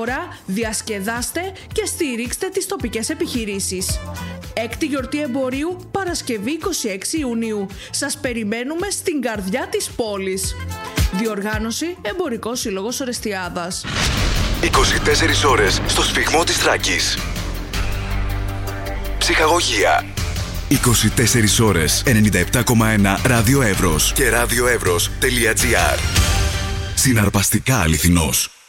ώρα διασκεδάστε και στηρίξτε τις τοπικές επιχειρήσεις. Έκτη γιορτή εμπορίου Παρασκευή 26 Ιουνίου. Σας περιμένουμε στην καρδιά της πόλης. Διοργάνωση Εμπορικός Σύλλογος Ορεστιάδας. 24 ώρες στο σφυγμό της Θράκης. Ψυχαγωγία. 24 ώρες 97,1 Ράδιο Εύρος και radioevros.gr. Συναρπαστικά αληθινός.